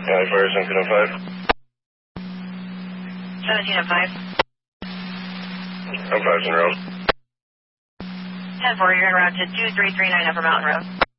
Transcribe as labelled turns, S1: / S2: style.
S1: Fire 1705.
S2: 1705.
S1: I'm 5 Center Road.
S2: 10-4, you're en route to 2339 Upper Mountain Road.